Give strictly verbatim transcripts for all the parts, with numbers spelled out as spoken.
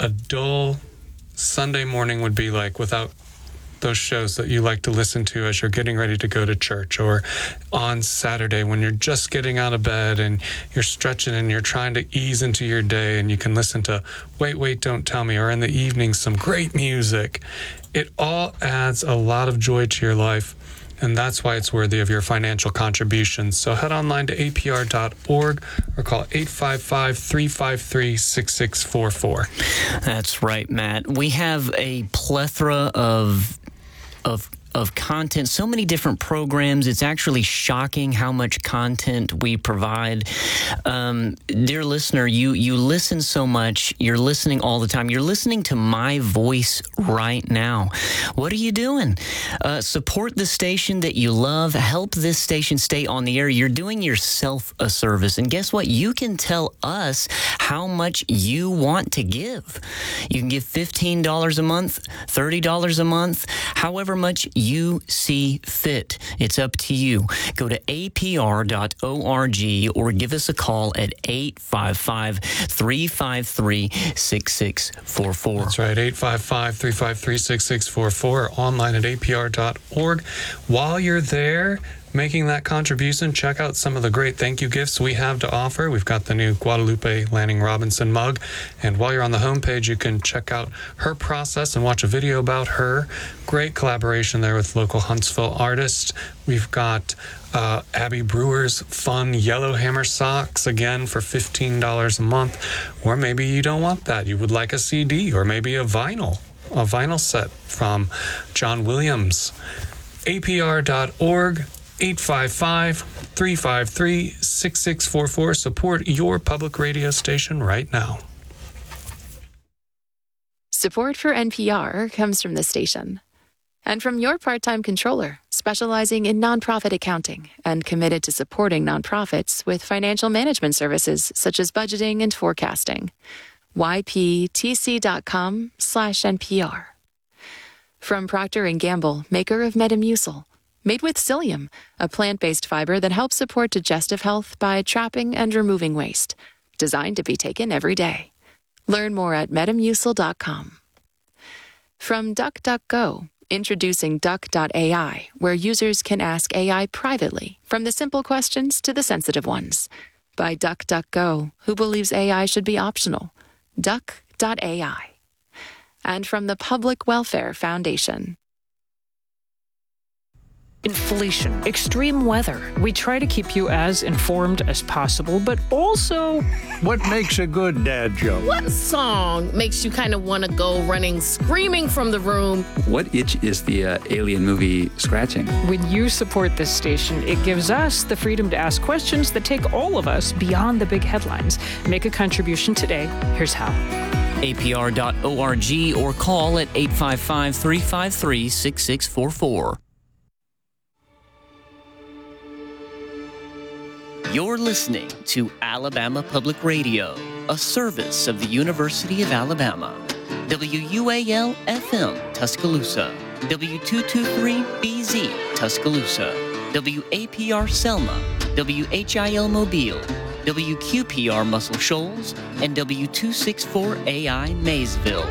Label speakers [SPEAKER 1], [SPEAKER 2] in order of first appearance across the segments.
[SPEAKER 1] a dull Sunday morning would be like without those shows that you like to listen to as you're getting ready to go to church, or on Saturday when you're just getting out of bed and you're stretching and you're trying to ease into your day, and you can listen to Wait, Wait, Don't Tell Me, or in the evening, some great music. It all adds a lot of joy to your life, and that's why it's worthy of your financial contributions. So head online to A P R dot org or call eight five five, three five three, six six four four.
[SPEAKER 2] That's right, Matt. We have a plethora of of of content, so many different programs. It's actually shocking how much content we provide. Um, dear listener, you you listen so much. You're listening all the time. You're listening to my voice right now. What are you doing? Uh, support the station that you love. Help this station stay on the air. You're doing yourself a service. And guess what? You can tell us how much you want to give. You can give fifteen dollars a month, thirty dollars a month, however much you see fit. It's up to you. Go to A P R dot org or give us a call at eight five five, three five three, six six four four.
[SPEAKER 1] That's right, eight five five, three five three, six six four four, or online at A P R dot org. While you're there making that contribution, check out some of the great thank you gifts we have to offer. We've got the new Guadalupe Lanning Robinson mug, and while you're on the homepage, you can check out her process and watch a video about her. Great collaboration there with local Huntsville artists. We've got uh, Abby Brewer's fun Yellowhammer socks, again for fifteen dollars a month. Or maybe you don't want that. You would like a C D or maybe a vinyl, a vinyl set from John Williams. A P R dot org. eight five five, three five three, six six four four. Support your public radio station right now.
[SPEAKER 3] Support for N P R comes from the station and from your part-time controller, specializing in nonprofit accounting and committed to supporting nonprofits with financial management services such as budgeting and forecasting. Y P T C dot com slash N P R. From Procter and Gamble, maker of Metamucil, made with psyllium, a plant-based fiber that helps support digestive health by trapping and removing waste. Designed to be taken every day. Learn more at metamucil dot com. From DuckDuckGo, introducing Duck dot A I, where users can ask A I privately, from the simple questions to the sensitive ones. By DuckDuckGo, who believes A I should be optional. Duck dot A I. And from the Public Welfare Foundation.
[SPEAKER 4] Inflation, extreme weather. We try to keep you as informed as possible, but also...
[SPEAKER 5] What makes a good dad joke?
[SPEAKER 6] What song makes you kind of want to go running, screaming from the room?
[SPEAKER 7] What itch is the uh, Alien movie scratching?
[SPEAKER 4] When you support this station, it gives us the freedom to ask questions that take all of us beyond the big headlines. Make a contribution today. Here's how.
[SPEAKER 2] A P R dot org or call at eight five five, three five three, six six four four. You're listening to Alabama Public Radio, a service of the University of Alabama. W U A L F M, Tuscaloosa. W two twenty-three B Z, Tuscaloosa. W A P R Selma. W H I L Mobile. W Q P R Muscle Shoals. And W two sixty-four A I Maysville.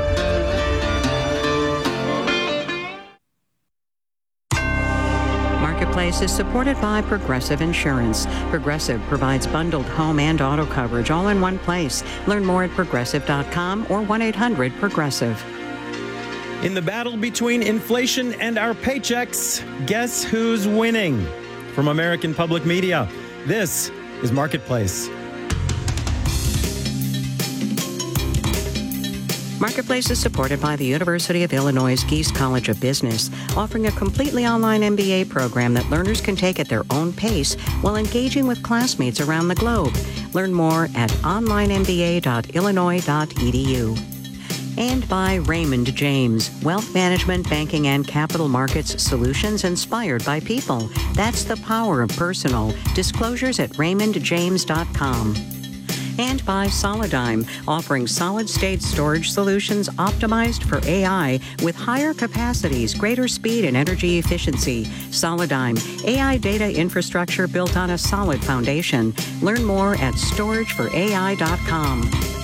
[SPEAKER 8] Marketplace is supported by Progressive Insurance. Progressive provides bundled home and auto coverage all in one place. Learn more at progressive dot com or one eight hundred progressive.
[SPEAKER 9] In the battle between inflation and our paychecks, guess who's winning? From American Public Media, this is Marketplace.
[SPEAKER 8] Marketplace is supported by the University of Illinois Geese College of Business, offering a completely online M B A program that learners can take at their own pace while engaging with classmates around the globe. Learn more at online m b a dot illinois dot e d u. And by Raymond James, wealth management, banking, and capital markets solutions inspired by people. That's the power of personal. Disclosures at raymond james dot com. And by Solidigm, offering solid-state storage solutions optimized for A I with higher capacities, greater speed, and energy efficiency. Solidigm, A I data infrastructure built on a solid foundation. Learn more at storage for A I dot com.